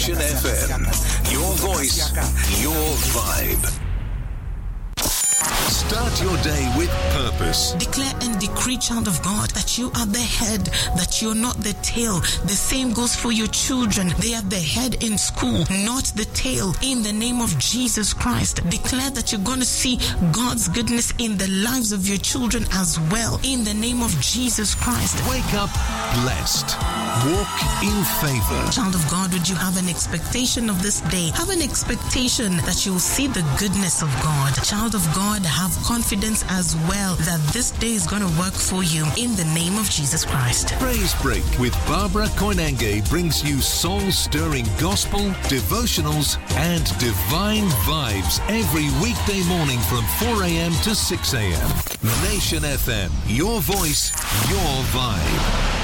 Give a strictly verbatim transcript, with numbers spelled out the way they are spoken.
Nation F M. Your voice, your vibe. Start your day with purpose. Declare and decree, child of God, that you are the head, that you're not the tail. The same goes for your children. They are the head in school, not the tail. In the name of Jesus Christ, declare that you're going to see God's goodness in the lives of your children as well. In the name of Jesus Christ. Wake up blessed. Walk in favor. Child of God, would you have an expectation of this day? Have an expectation that you'll see the goodness of God. Child of God, have confidence as well that this day is going to work for you in the name of Jesus Christ. Praise Break with Barbara Koinange brings you soul-stirring gospel, devotionals, and divine vibes every weekday morning from four a.m. to six a.m. Nation F M, your voice, your vibe.